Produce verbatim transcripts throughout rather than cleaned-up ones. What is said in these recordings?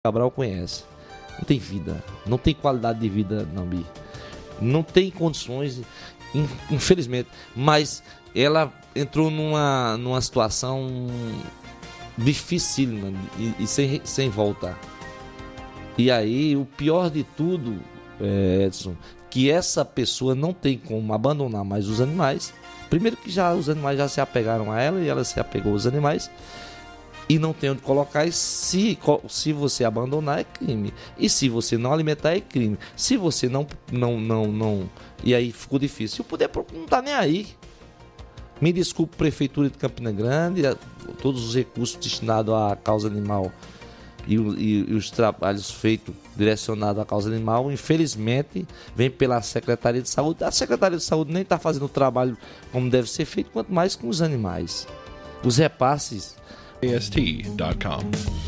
Cabral conhece. Não tem vida, não tem qualidade de vida, não, Bi. Não tem condições, infelizmente. Mas ela entrou numa, numa situação difícil e, e sem, sem volta. E aí, o pior de tudo, é, Edson, que essa pessoa não tem como abandonar mais os animais. Primeiro que já os animais já se apegaram a ela e ela se apegou aos animais. E não tem onde colocar, e se, se você abandonar é crime. E se você não alimentar é crime. Se você não, não, não, não... E aí ficou difícil. Se o poder público não está nem aí. Me desculpe, Prefeitura de Campina Grande, todos os recursos destinados à causa animal e, e, e os trabalhos feitos direcionados à causa animal, infelizmente, vem pela Secretaria de Saúde. A Secretaria de Saúde nem está fazendo o trabalho como deve ser feito, quanto mais com os animais. Os repasses A S T ponto com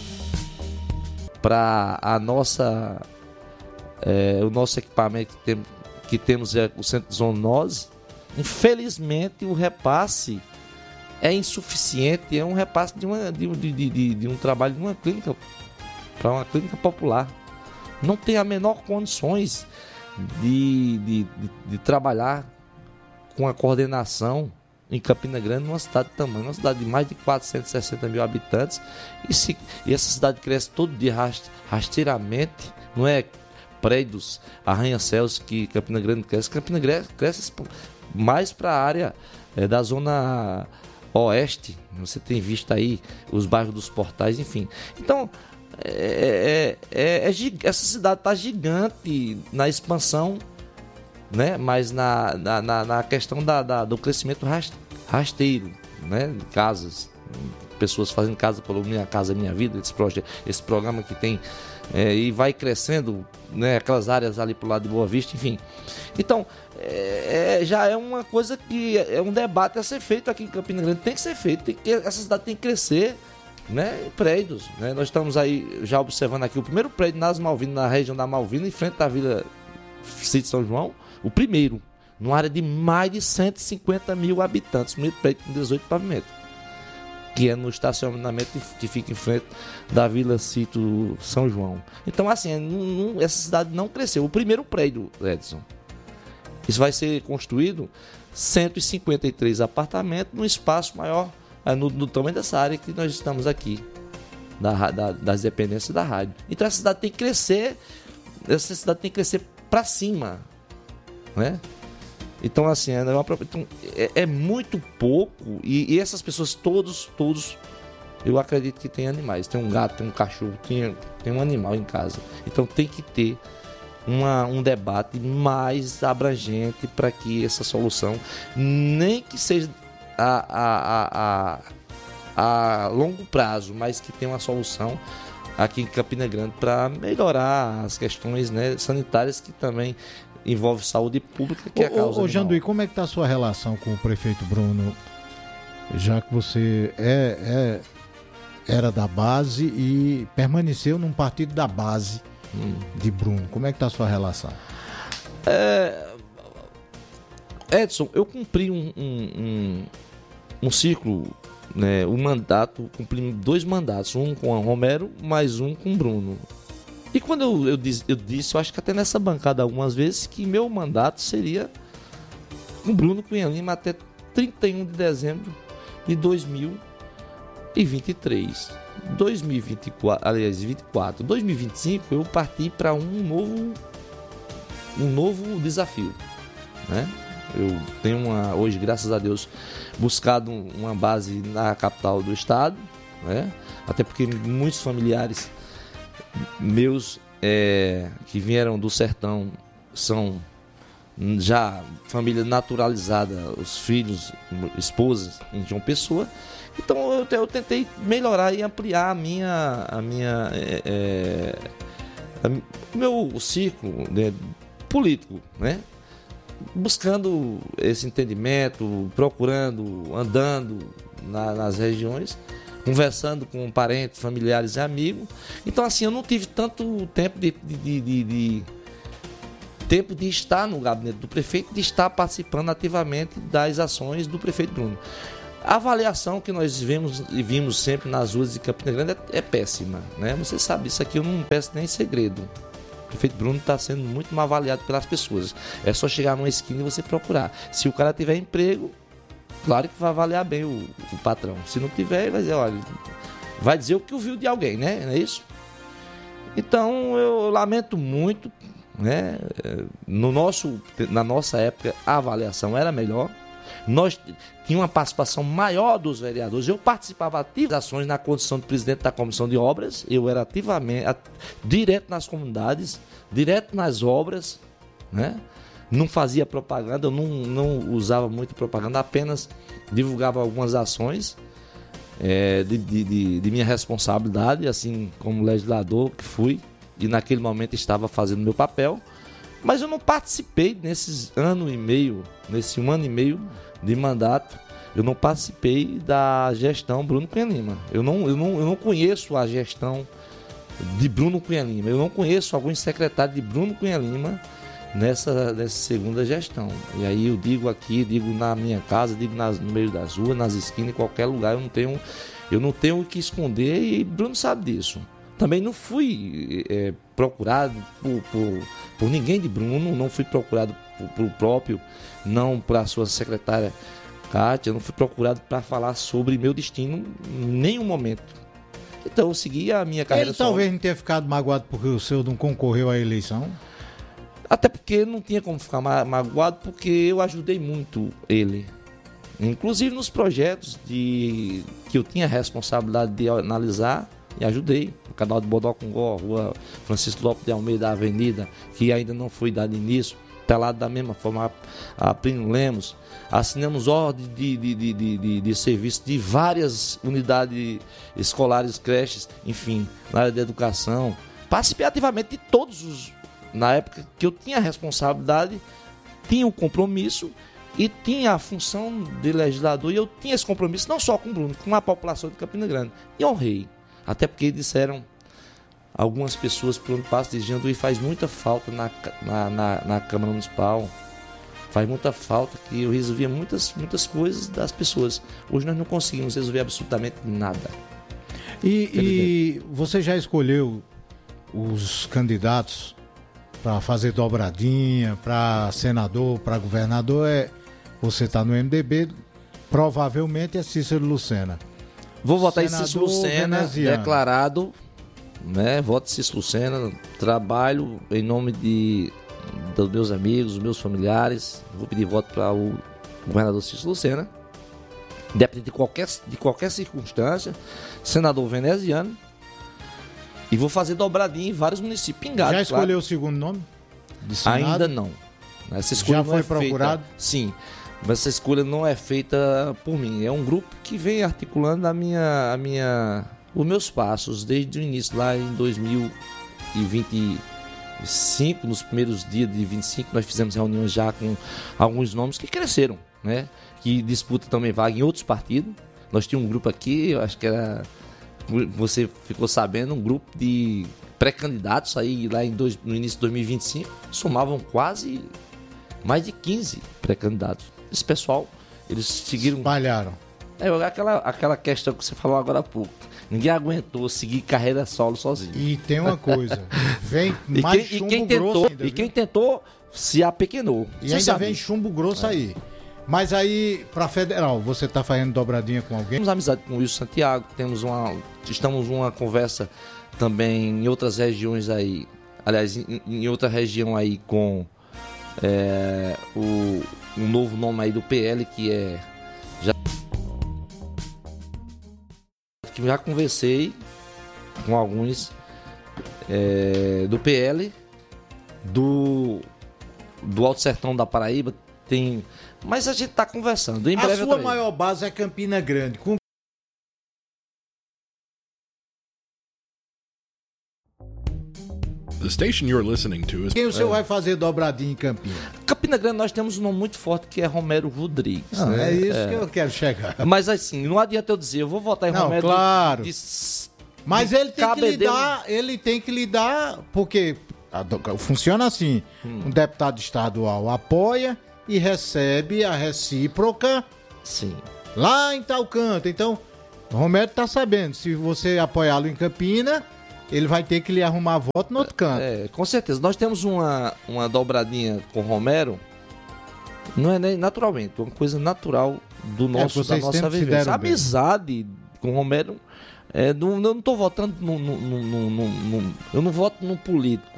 para a nossa é, o nosso equipamento que, tem, que temos é o Centro de Zoonose. Infelizmente o repasse é insuficiente, é um repasse de, uma, de, de, de, de um trabalho de uma clínica para uma clínica popular. Não tem a menor condições de, de, de, de trabalhar com a coordenação em Campina Grande, numa cidade de tamanho, uma cidade de mais de quatrocentos e sessenta mil habitantes, e, se, e essa cidade cresce todo dia rasteiramente, não é prédios, arranha-céus que Campina Grande cresce, Campina Grande cresce mais para a área é, da zona oeste, você tem visto aí os bairros dos Portais, enfim. Então, é, é, é, é, essa cidade está gigante na expansão, né? Mas na, na, na questão da, da, do crescimento rasteiro, né? Casas, pessoas fazendo casa pelo Minha Casa Minha Vida, esse, projeto, esse programa que tem, é, e vai crescendo, né? Aquelas áreas ali pro lado de Boa Vista, enfim. Então, é, é, já é uma coisa que é um debate a ser feito aqui em Campina Grande, tem que ser feito, tem que, essa cidade tem que crescer, né? Em prédios, né? Nós estamos aí já observando aqui o primeiro prédio nas Malvinas, na região da Malvina, em frente à Vila Sítio São João. O primeiro, numa área de mais de cento e cinquenta mil habitantes, um prédio com dezoito pavimentos, que é no estacionamento que fica em frente da Vila Sítio São João. Então, assim, não, não, essa cidade não cresceu. O primeiro prédio, Edson, isso vai ser construído cento e cinquenta e três apartamentos num espaço maior, no, no tamanho dessa área que nós estamos aqui, da, da, das dependências da rádio. Então, essa cidade tem que crescer, essa cidade tem que crescer para cima, né? Então, assim, é, uma, então, é, é muito pouco, e, e essas pessoas, todos, todos, eu acredito que tem animais. Tem um gato, tem um cachorro, tem, tem um animal em casa. Então tem que ter uma, um debate mais abrangente para que essa solução, nem que seja a, a, a, a longo prazo, mas que tenha uma solução aqui em Campina Grande para melhorar as questões, né, sanitárias, que também envolve saúde pública, que ô, é a causa. Ô, Janduí, como é que está a sua relação com o prefeito Bruno, já que você é, é, era da base e permaneceu num partido da base hum. de Bruno? Como é que está a sua relação? É... Edson, eu cumpri um, um, um, um ciclo, né, um mandato, cumpri dois mandatos, um com o Romero, mais um com o Bruno. E quando eu, eu, disse, eu disse, eu acho que até nessa bancada algumas vezes, que meu mandato seria com Bruno Cunha Lima até trinta e um de dezembro de dois mil e vinte e três. dois mil e vinte e quatro, aliás, vinte e quatro. dois mil e vinte e cinco eu parti para um novo, um novo desafio, né? Eu tenho uma, hoje, graças a Deus, buscado uma base na capital do estado, né? Até porque muitos familiares meus é, que vieram do sertão são já família naturalizada, os filhos, esposas em João Pessoa. Então eu, eu tentei melhorar e ampliar a minha a minha é, é, a, meu círculo, né, político, né? Buscando esse entendimento, procurando, andando na, nas regiões, conversando com parentes, familiares e amigos. Então, assim, eu não tive tanto tempo de, de, de, de tempo de estar no gabinete do prefeito, de estar participando ativamente das ações do prefeito Bruno. A avaliação que nós vimos e vimos sempre nas ruas de Campina Grande é, é péssima, né? Você sabe, isso aqui eu não peço nem segredo. O prefeito Bruno está sendo muito mal avaliado pelas pessoas. É só chegar numa esquina e você procurar. Se o cara tiver emprego, claro que vai avaliar bem o, o patrão. Se não tiver, vai dizer, olha, vai dizer o que ouviu de alguém, né? Não é isso? Então, eu lamento muito, né? No nosso, na nossa época, a avaliação era melhor. Nós tínhamos uma participação maior dos vereadores. Eu participava ativamente das ações na condição de presidente da comissão de obras. Eu era ativamente, at, direto nas comunidades, direto nas obras, né? Não fazia propaganda, eu não, não usava muito propaganda, apenas divulgava algumas ações é, de, de, de, de minha responsabilidade, assim como legislador que fui, e naquele momento estava fazendo meu papel. Mas eu não participei nesses ano e meio, nesse um ano e meio de mandato, eu não participei da gestão Bruno Cunha Lima. Eu não, eu não, eu não conheço a gestão de Bruno Cunha Lima. Eu não conheço alguns secretários de Bruno Cunha Lima nessa, nessa segunda gestão. E aí eu digo aqui, digo na minha casa, digo nas, no meio das ruas, nas esquinas, em qualquer lugar. Eu não tenho, eu não tenho o que esconder e Bruno sabe disso. Também não fui é, procurado por, por, por ninguém de Bruno, não fui procurado por, por próprio, não para a sua secretária Kátia, não fui procurado para falar sobre meu destino em nenhum momento. Então eu segui a minha carreira. Ele talvez só... não tenha ficado magoado porque o seu não concorreu à eleição? Até porque não tinha como ficar ma- magoado, porque eu ajudei muito ele. Inclusive nos projetos de, que eu tinha a responsabilidade de analisar, e ajudei. O canal de Bodocongó, rua Francisco Lopes de Almeida, a avenida, que ainda não foi dado início, telado da mesma forma a, a Plínio Lemos. Assinamos ordem de, de, de, de, de, de serviço de várias unidades escolares, creches, enfim, na área de educação. Participei ativamente de todos os... Na época que eu tinha a responsabilidade, tinha o compromisso e tinha a função de legislador, e eu tinha esse compromisso não só com o Bruno, com a população de Campina Grande. E honrei. Até porque disseram algumas pessoas por onde passa dizendo que faz muita falta na, na, na, na Câmara Municipal. Faz muita falta, que eu resolvia muitas, muitas coisas das pessoas. Hoje nós não conseguimos resolver absolutamente nada. E, e você já escolheu os candidatos para fazer dobradinha, para senador, para governador? É, você está no M D B, provavelmente é Cícero Lucena. Vou votar senador em Cícero Lucena, veneziano. Declarado, né? Voto em Cícero Lucena, trabalho em nome de, dos meus amigos, dos meus familiares. Vou pedir voto para o governador Cícero Lucena, independente de qualquer, de qualquer circunstância, senador veneziano. E vou fazer dobradinha em vários municípios. Pingado, já escolheu claro. O segundo nome? Ainda não. Essa escolha já não foi é procurado? Feita, sim. Mas essa escolha não é feita por mim. É um grupo que vem articulando a minha, a minha, os meus passos desde o início, lá em dois mil e vinte e cinco, nos primeiros dias de vinte e cinco, nós fizemos reuniões já com alguns nomes que cresceram, né? Que disputam também vaga em outros partidos. Nós tínhamos um grupo aqui, eu acho que era, você ficou sabendo, um grupo de pré-candidatos aí lá em dois, no início de dois mil e vinte e cinco, somavam quase mais de quinze pré-candidatos. Esse pessoal, eles seguiram... Espalharam. É, aquela, aquela questão que você falou agora há pouco. Ninguém aguentou seguir carreira solo sozinho. E tem uma coisa, vem e mais quem, chumbo e quem grosso tentou, ainda, E quem tentou se apequenou. E você ainda sabe. vem chumbo grosso é. aí. Mas aí, para federal, você está fazendo dobradinha com alguém? Temos amizade com o Wilson Santiago, temos uma, estamos uma conversa também em outras regiões aí, aliás, em, em outra região aí com é, o um novo nome aí do P L, que é... Já, que já conversei com alguns é, do P L, do, do Alto Sertão da Paraíba, tem... Mas a gente está conversando. Em breve a sua maior base é Campina Grande. Com... The station you're listening to is... Quem o senhor é. vai fazer dobradinha em Campina? Campina Grande nós temos um nome muito forte que é Romero Rodrigues. Não, né? É isso é. que eu quero chegar. Mas assim, não adianta eu dizer, eu vou votar em não, Romero. Claro. De, de, Mas de ele tem que lidar, ele tem que lidar, porque funciona assim: hum. um deputado estadual apoia e recebe a recíproca. Sim. lá em tal canto. Então, o Romero tá sabendo, se você apoiá-lo em Campina, ele vai ter que lhe arrumar voto no outro canto. É, com certeza. Nós temos uma, uma dobradinha com o Romero, não é nem naturalmente, é uma coisa natural do nosso, é, da nossa vivência. A bem. amizade com o Romero, é, não, eu não estou votando no, no, no, no, no, eu não voto num político,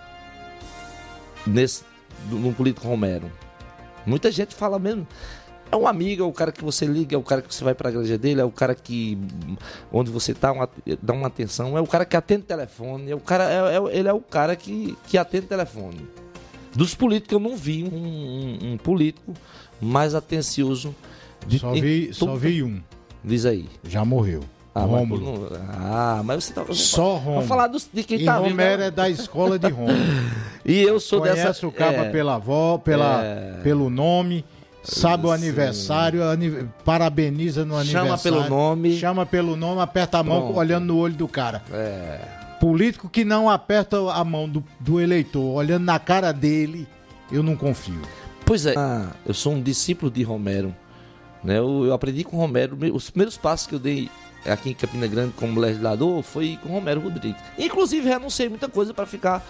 nesse, num político Romero. Muita gente fala mesmo, é um amigo, é o cara que você liga, é o cara que você vai para a igreja dele, é o cara que, onde você tá, uma, dá uma atenção, é o cara que atende o telefone, é o cara, é, é, ele é o cara que, que atende o telefone. Dos políticos eu não vi um, um, um político mais atencioso. De, só, vi, em, só vi um. Diz aí. Já morreu. Ah, Rômulo. Mas, ah, mas você tá... Só Rômulo. Vamos falar dos, de quem e tá vivo. Romero né? é da escola de Rômulo. E eu sou Conhece dessa... o caba é, pela avó, pela, é, pelo nome, sabe o sim. aniversário, aniv... parabeniza no aniversário. Chama pelo nome. Chama pelo nome, aperta a mão, Pronto. olhando no olho do cara. É... Político que não aperta a mão do, do eleitor, olhando na cara dele, eu não confio. Pois é, ah, eu sou um discípulo de Romero. Né? Eu, eu aprendi com Romero. Os primeiros passos que eu dei aqui em Campina Grande como legislador foi com Romero Rodrigues. Inclusive, renunciei muita coisa para ficar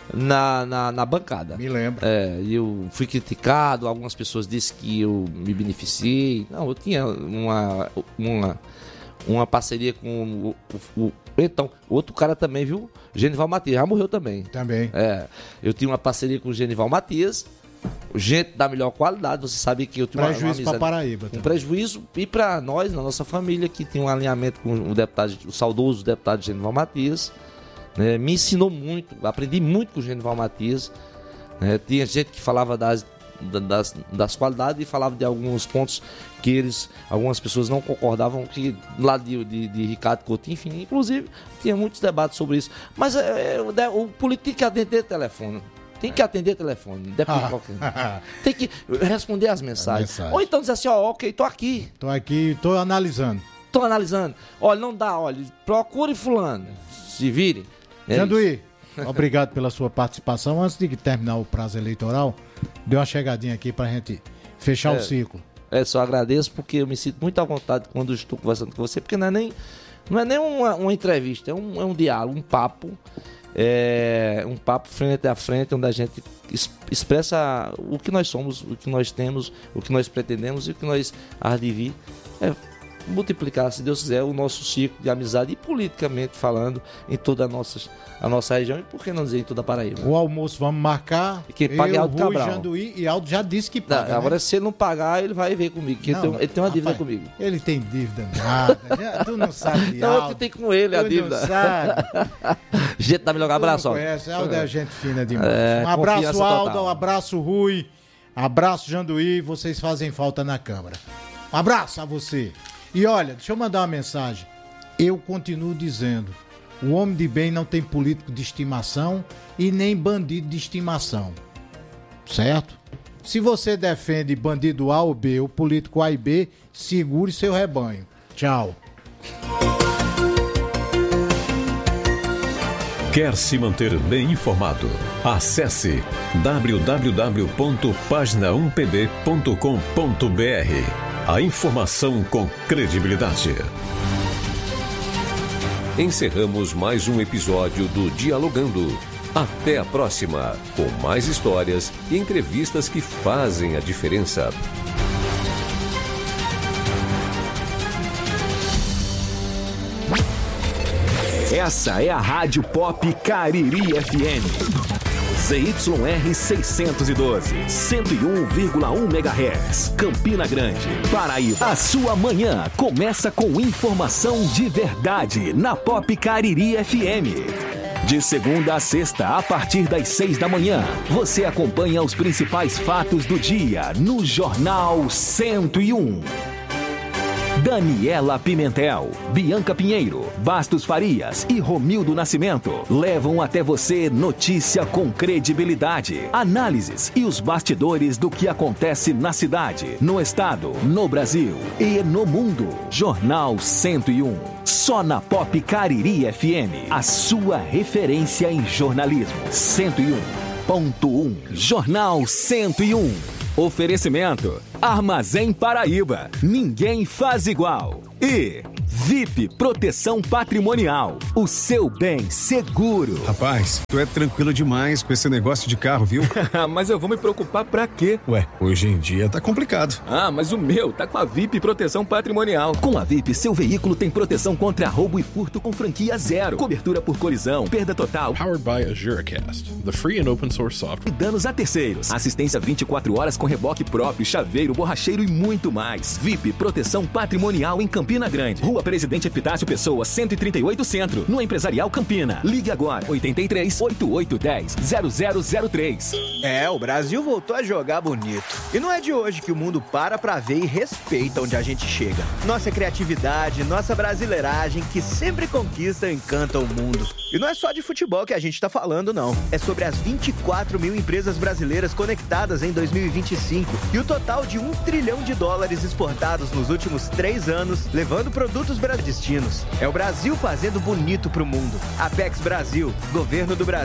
na, na, na bancada. Me lembro. É, eu fui criticado, algumas pessoas disseram que eu me beneficiei. Não, eu tinha uma, uma, uma parceria com o, o, o então, outro cara também, viu? Genival Matias, já morreu também. Também. É, eu tinha uma parceria com o Genival Matias, gente da melhor qualidade, você sabe que eu tinha uma, uma prejuízo para Paraíba. Um também. prejuízo e para nós, na nossa família, que tinha um alinhamento com o deputado, o saudoso deputado Genival Matias, né? Me ensinou muito, aprendi muito com o Genival Matias, né? Tinha gente que falava das, das, das qualidades e falava de alguns pontos que eles, algumas pessoas não concordavam, que lá de, de, de Ricardo Coutinho, enfim, inclusive tinha muitos debates sobre isso, mas é, é, o político tem que atender telefone. Tem que atender telefone, depende de qualquer. Tem que responder as mensagens. Mensagem. Ou então dizer assim, ó, ok, tô aqui. Tô aqui, tô analisando. Tô analisando. Olha, não dá, olha, procure fulano. Se virem. É Janduí, obrigado pela sua participação. Antes de terminar o prazo eleitoral, dê uma chegadinha aqui pra gente fechar é, o ciclo. É, só agradeço porque eu me sinto muito à vontade quando estou conversando com você, porque não é nem, não é nem uma, uma entrevista, é um, é um diálogo, um papo. É um papo frente a frente, onde a gente expressa o que nós somos, o que nós temos, o que nós pretendemos e o que nós há de vir. É multiplicar, se Deus quiser, o nosso ciclo de amizade e politicamente falando em toda a nossa, a nossa região e por que não dizer em toda a Paraíba. O almoço vamos marcar. E quem paga é Aldo Rui, Cabral. Janduí, e Aldo já disse que paga. Não, agora, né? se ele não pagar, ele vai ver comigo, que Não, ele, tem, ele tem uma rapaz, dívida comigo. Ele tem dívida nada. Já, tu não sabe de Então Aldo. eu tem com ele a Tu dívida. não sabe. Gente da melhor abraço. Tu não conhece, Aldo é gente fina demais. É, um abraço, confiança Aldo. total. Um abraço, Rui. Abraço, Janduí. Vocês fazem falta na Câmara. Um abraço a você. E olha, deixa eu mandar uma mensagem. Eu continuo dizendo, o homem de bem não tem político de estimação e nem bandido de estimação. Certo? Se você defende bandido A ou B, o político A e B, segure seu rebanho. Tchau. Quer se manter bem informado? Acesse w w w ponto página um p b ponto com ponto b r. A informação com credibilidade. Encerramos mais um episódio do Dialogando. Até a próxima, com mais histórias e entrevistas que fazem a diferença. Essa é a Rádio Pop Cariri F M. Z Y R seiscentos e doze, cento e um vírgula um megahertz, Campina Grande, Paraíba. A sua manhã começa com informação de verdade na Pop Cariri F M. De segunda a sexta, a partir das seis da manhã, você acompanha os principais fatos do dia no Jornal cento e um. Daniela Pimentel, Bianca Pinheiro, Bastos Farias e Romildo Nascimento levam até você notícia com credibilidade, análises e os bastidores do que acontece na cidade, no estado, no Brasil e no mundo. Jornal cento e um, só na Pop Cariri F M, a sua referência em jornalismo. cento e um ponto um, Jornal cento e um. Oferecimento: Armazém Paraíba. Ninguém faz igual. E V I P Proteção Patrimonial. O seu bem seguro. Rapaz, tu é tranquilo demais com esse negócio de carro, viu? Mas eu vou me preocupar pra quê? Ué, hoje em dia tá complicado. Ah, mas o meu tá com a V I P Proteção Patrimonial. Com a V I P, seu veículo tem proteção contra roubo e furto com franquia zero. Cobertura por colisão, perda total. Powered by AzuraCast, the free and open source software. E danos a terceiros. Assistência vinte e quatro horas com reboque próprio, chaveiro, borracheiro e muito mais. V I P Proteção Patrimonial em Campina Grande. Rua Presidente Epitácio Pessoa, cento e trinta e oito Centro. No Empresarial Campina. Ligue agora. oito três, oito oito um zero, zero zero zero três. É, o Brasil voltou a jogar bonito. E não é de hoje que o mundo para pra ver e respeita onde a gente chega. Nossa criatividade, nossa brasileiragem, que sempre conquista e encanta o mundo. E não é só de futebol que a gente tá falando, não. É sobre as vinte e quatro mil empresas brasileiras conectadas em dois mil e vinte e cinco e o total de um trilhão de dólares exportados nos últimos três anos, levando produtos brasileiros. É o Brasil fazendo bonito pro mundo. Apex Brasil, Governo do Brasil.